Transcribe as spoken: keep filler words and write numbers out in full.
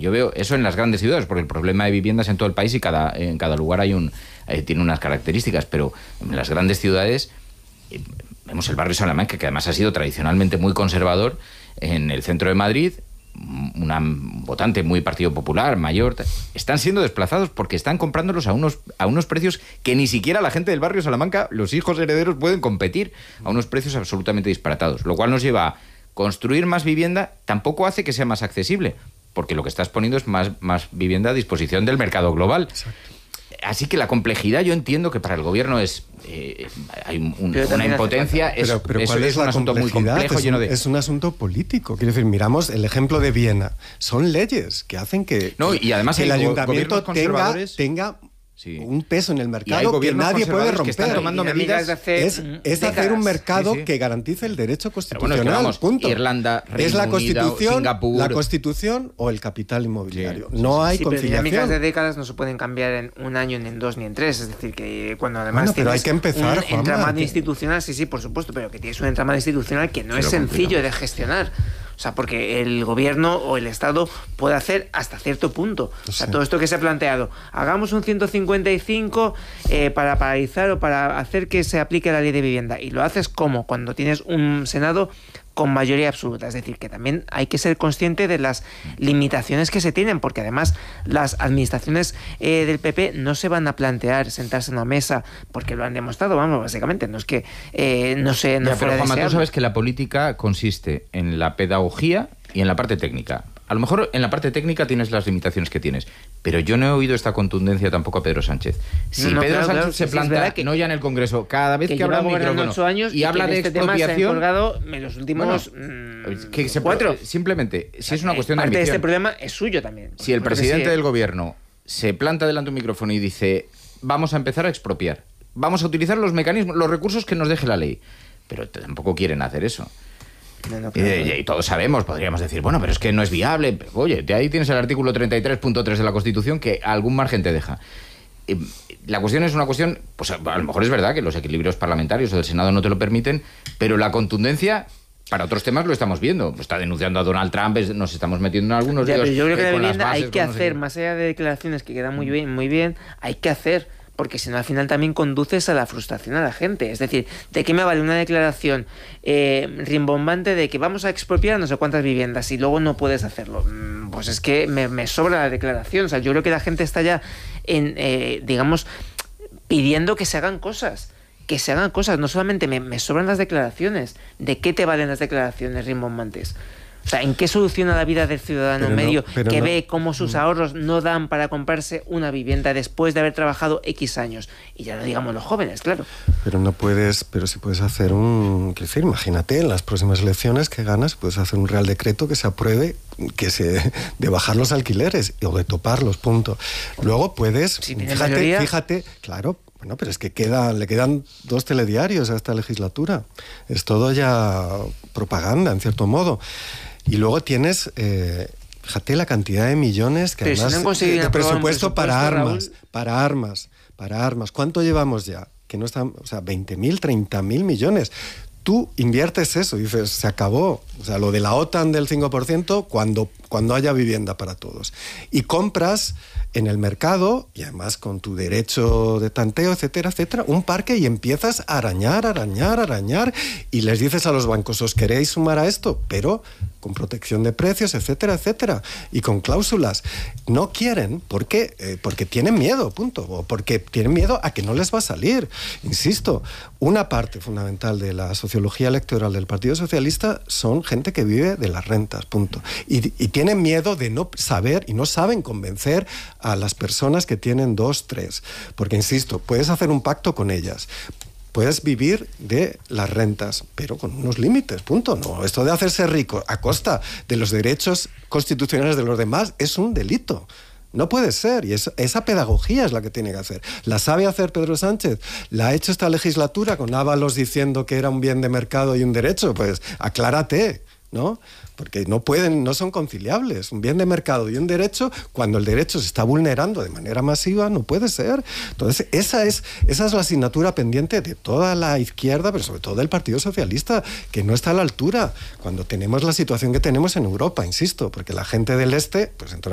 yo veo eso en las grandes ciudades, porque el problema de viviendas en todo el país y cada, en cada lugar hay un eh, tiene unas características, pero en las grandes ciudades eh, vemos el barrio Salamanca, que además ha sido tradicionalmente muy conservador, en el centro de Madrid, una votante muy Partido Popular, mayor, están siendo desplazados porque están comprándolos a unos, a unos precios que ni siquiera la gente del barrio Salamanca, los hijos herederos, pueden competir, a unos precios absolutamente disparatados, lo cual nos lleva a construir más vivienda, tampoco hace que sea más accesible, porque lo que estás poniendo es más, más vivienda a disposición del mercado global. Exacto. Así que la complejidad, yo entiendo que para el gobierno es eh, hay un, una impotencia, es, pero, pero es, ¿cuál es, es un asunto muy complejo, es lleno un, de... Es un asunto político. Quiero decir, miramos el ejemplo de Viena. Son leyes que hacen que, no, y además que el, el ayuntamiento tenga... tenga Sí. un peso en el mercado que nadie puede romper. Que están tomando medidas de hacer, es es hacer un mercado sí, sí. que garantice el derecho constitucional. Bueno, es que vamos, punto. Irlanda, Reino es la Constitución, Unido, Singapur. La Constitución o el capital inmobiliario. Sí, no sí, hay sí, conciliación. Pero dinámicas de décadas no se pueden cambiar en un año, ni en dos, ni en tres. Es decir, que cuando además bueno, pero hay que empezar, un Juanma, entramado que... institucional, sí, sí, por supuesto, pero que tienes un entramado institucional que no pero es sencillo complicado. de gestionar. O sea, porque el gobierno o el Estado puede hacer hasta cierto punto. O sea, sí. todo esto que se ha planteado. Hagamos un ciento cincuenta y cinco eh, para paralizar o para hacer que se aplique la ley de vivienda. Y lo haces como cuando tienes un Senado con mayoría absoluta. Es decir, que también hay que ser consciente de las limitaciones que se tienen, porque además las administraciones eh, del P P no se van a plantear sentarse en una mesa, porque lo han demostrado, vamos, básicamente. No es que eh, no se... No ya, pero Juanma, deseable. Tú sabes que la política consiste en la pedagogía y en la parte técnica. A lo mejor en la parte técnica tienes las limitaciones que tienes, pero yo no he oído esta contundencia tampoco a Pedro Sánchez. Si no, no, Pedro claro, Sánchez claro, se sí, planta, sí, que, no ya en el Congreso, cada vez que, que habla un micrófono ocho años y, y habla de este expropiación... Tema se colgado en los últimos bueno, mmm, que se cuatro. Simplemente, si es una cuestión parte de ambición... de este problema es suyo también. Si el presidente sí, del gobierno se planta delante de un micrófono y dice vamos a empezar a expropiar, vamos a utilizar los mecanismos, los recursos que nos deje la ley, pero tampoco quieren hacer eso. No, no, claro. y, y todos sabemos, podríamos decir, bueno, pero es que no es viable. Oye, de ahí tienes el artículo treinta y tres punto tres de la Constitución que algún margen te deja. Eh, la cuestión es una cuestión, pues a, a lo mejor es verdad que los equilibrios parlamentarios o del Senado no te lo permiten, pero la contundencia... Para otros temas lo estamos viendo. Está denunciando a Donald Trump, nos estamos metiendo en algunos ya, líos. Pero yo creo que eh, la vivienda bases, hay que no hacer, sé más allá de declaraciones que quedan muy bien, muy bien, hay que hacer... porque si no al final también conduces a la frustración a la gente. Es decir, ¿de qué me vale una declaración eh, rimbombante de que vamos a expropiar no sé cuántas viviendas y luego no puedes hacerlo? Pues es que me, me sobra la declaración. O sea, yo creo que la gente está ya en, eh, digamos, pidiendo que se hagan cosas. Que se hagan cosas. No solamente me, me sobran las declaraciones. ¿De qué te valen las declaraciones rimbombantes? O sea, ¿en qué soluciona la vida del ciudadano pero medio no, que no, ve cómo sus ahorros no dan para comprarse una vivienda después de haber trabajado X años? Y ya no digamos los jóvenes, claro. Pero no puedes, pero si puedes hacer un... Quiero decir, imagínate, en las próximas elecciones que ganas, puedes hacer un real decreto que se apruebe que se de bajar los alquileres o de toparlos, punto. Luego puedes... Si fíjate, fíjate, claro... Bueno, pero es que queda, le quedan dos telediarios a esta legislatura. Es todo ya propaganda, en cierto modo. Y luego tienes, eh, fíjate la cantidad de millones que pero además... Si no de presupuesto para armas, Raúl. para armas, para armas. ¿Cuánto llevamos ya? Que no están, o sea, veinte mil, treinta mil millones. Tú inviertes eso, dices, se acabó. O sea, lo de la OTAN del cinco por ciento cuando, cuando haya vivienda para todos. Y compras en el mercado, y además con tu derecho de tanteo, etcétera, etcétera, un parque y empiezas a arañar, arañar, arañar, y les dices a los bancos, ¿os queréis sumar a esto? Pero con protección de precios, etcétera, etcétera, y con cláusulas. No quieren, ¿por qué? Eh, porque tienen miedo, punto, o porque tienen miedo a que no les va a salir. Insisto, una parte fundamental de la sociología electoral del Partido Socialista son gente que vive de las rentas, punto. Y, y tienen miedo de no saber y no saben convencer a las personas que tienen dos, tres. Porque, insisto, puedes hacer un pacto con ellas, puedes vivir de las rentas, pero con unos límites, punto. No, esto de hacerse rico a costa de los derechos constitucionales de los demás es un delito. No puede ser, y eso, esa pedagogía es la que tiene que hacer. ¿La sabe hacer Pedro Sánchez? ¿La ha hecho esta legislatura con Ábalos diciendo que era un bien de mercado y un derecho? Pues aclárate, ¿no? Porque no pueden, no son conciliables. Un bien de mercado y un derecho, cuando el derecho se está vulnerando de manera masiva, no puede ser. Entonces, esa es, esa es la asignatura pendiente de toda la izquierda, pero sobre todo del Partido Socialista, que no está a la altura cuando tenemos la situación que tenemos en Europa, insisto, porque la gente del este, pues entonces